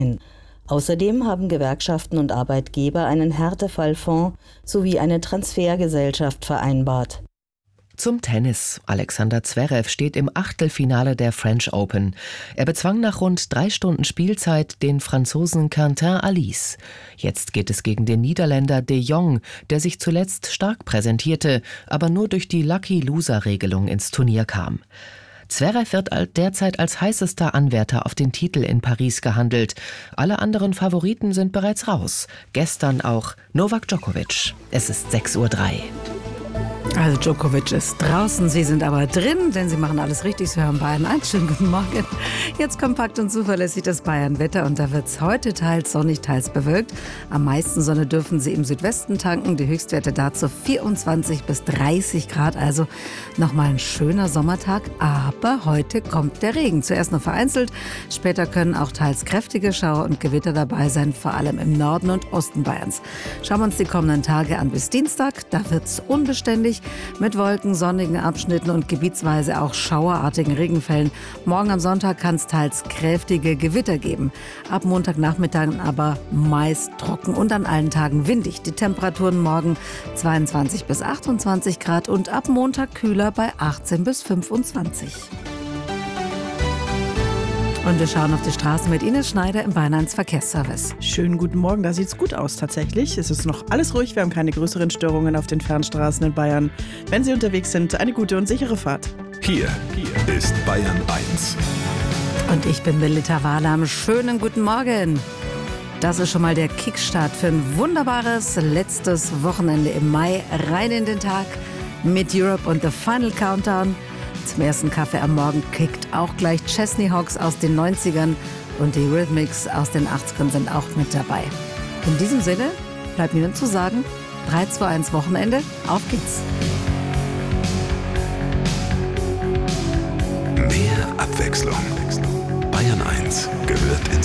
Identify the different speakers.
Speaker 1: Außerdem haben Gewerkschaften und Arbeitgeber einen Härtefallfonds sowie eine Transfergesellschaft vereinbart.
Speaker 2: Zum Tennis. Alexander Zverev steht im Achtelfinale der French Open. Er bezwang nach rund 3 Stunden Spielzeit den Franzosen Quentin Halys. Jetzt geht es gegen den Niederländer De Jong, der sich zuletzt stark präsentierte, aber nur durch die Lucky-Loser-Regelung ins Turnier kam. Zverev wird derzeit als heißester Anwärter auf den Titel in Paris gehandelt. Alle anderen Favoriten sind bereits raus. Gestern auch Novak Djokovic. Es ist 6:03 Uhr.
Speaker 3: Also Djokovic ist draußen, Sie sind aber drin, denn Sie machen alles richtig. Sie hören Bayern 1. Schönen guten Morgen. Jetzt kompakt und zuverlässig das Bayern-Wetter und da wird es heute teils sonnig, teils bewölkt. Am meisten Sonne dürfen Sie im Südwesten tanken. Die Höchstwerte dazu 24 bis 30 Grad, also nochmal ein schöner Sommertag. Aber heute kommt der Regen. Zuerst nur vereinzelt, später können auch teils kräftige Schauer und Gewitter dabei sein, vor allem im Norden und Osten Bayerns. Schauen wir uns die kommenden Tage an bis Dienstag. Da wird es unbeständig mit Wolken, sonnigen Abschnitten und gebietsweise auch schauerartigen Regenfällen. Morgen am Sonntag kann es teils kräftige Gewitter geben. Ab Montagnachmittag aber meist trocken und an allen Tagen windig. Die Temperaturen morgen 22 bis 28 Grad und ab Montag kühler bei 18 bis 25. Und wir schauen auf die Straße mit Ines Schneider im Bayern 1 Verkehrsservice.
Speaker 4: Schönen guten Morgen, da sieht's gut aus tatsächlich. Es ist noch alles ruhig, wir haben keine größeren Störungen auf den Fernstraßen in Bayern. Wenn Sie unterwegs sind, eine gute und sichere Fahrt.
Speaker 5: Hier ist Bayern 1.
Speaker 3: Und ich bin Melita Wahlam. Schönen guten Morgen. Das ist schon mal der Kickstart für ein wunderbares letztes Wochenende im Mai. Rein in den Tag mit Europe und The Final Countdown. Zum ersten Kaffee am Morgen kickt auch gleich Chesney Hawkes aus den 90ern und die Rhythmics aus den 80ern sind auch mit dabei. In diesem Sinne bleibt mir nur zu sagen, 3, 2, 1 Wochenende, auf geht's.
Speaker 5: Mehr Abwechslung. Bayern 1 gehört ins